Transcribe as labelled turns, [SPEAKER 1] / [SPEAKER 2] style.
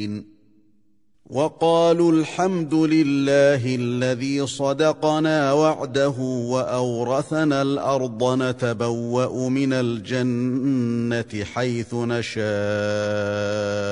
[SPEAKER 1] وقالوا الحمد لله الذي صدقنا وعده وأورثنا الأرض نتبوأ من الجنة حيث نشاء